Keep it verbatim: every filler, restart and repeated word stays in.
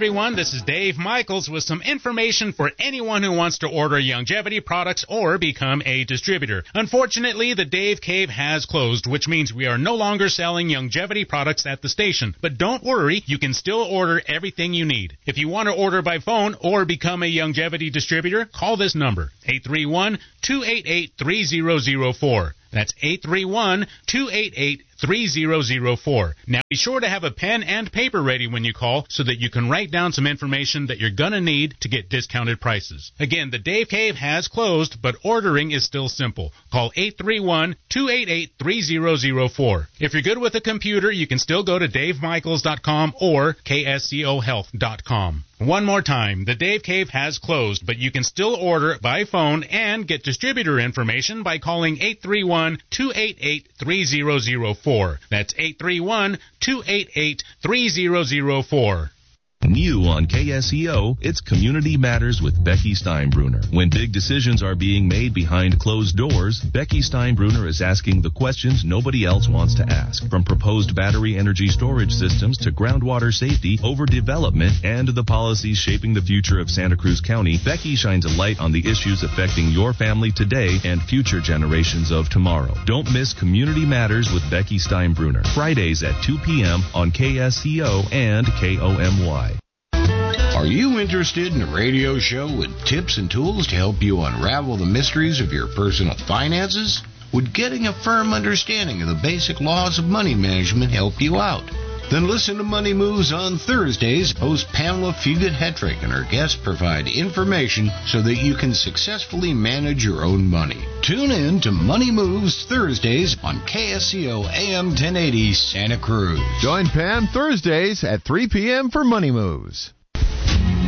everyone, this is Dave Michaels with some information for anyone who wants to order Youngevity products or become a distributor. Unfortunately, the Dave Cave has closed, which means we are no longer selling Youngevity products at the station. But don't worry, you can still order everything you need. If you want to order by phone or become a Youngevity distributor, call this number, eight three one, two eight eight, three zero zero four. That's eight three one, two eight eight, three zero zero four. Now, be sure to have a pen and paper ready when you call so that you can write down some information that you're going to need to get discounted prices. Again, the Dave Cave has closed, but ordering is still simple. Call eight three one, two eight eight, three zero zero four. If you're good with a computer, you can still go to dave michaels dot com or k s c o health dot com. One more time, the Dave Cave has closed, but you can still order by phone and get distributor information by calling eight three one, two eight eight, three zero zero four. That's eight three one, two eight eight, three zero zero four. New on K S E O, it's Community Matters with Becky Steinbruner. When big decisions are being made behind closed doors, Becky Steinbruner is asking the questions nobody else wants to ask. From proposed battery energy storage systems to groundwater safety, overdevelopment, and the policies shaping the future of Santa Cruz County, Becky shines a light on the issues affecting your family today and future generations of tomorrow. Don't miss Community Matters with Becky Steinbruner, Fridays at two p.m. on K S E O and K O M Y. Are you interested in a radio show with tips and tools to help you unravel the mysteries of your personal finances? Would getting a firm understanding of the basic laws of money management help you out? Then listen to Money Moves on Thursdays. Host Pamela Fugit-Hetrick and her guests provide information so that you can successfully manage your own money. Tune in to Money Moves Thursdays on K S C O A M ten eighty Santa Cruz. Join Pam Thursdays at three p.m. for Money Moves.